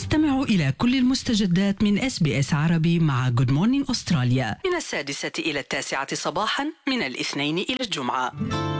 استمعوا إلى كل المستجدات من SBS عربي مع Good Morning أستراليا من 6:00 إلى 9:00 صباحا من الاثنين إلى الجمعة.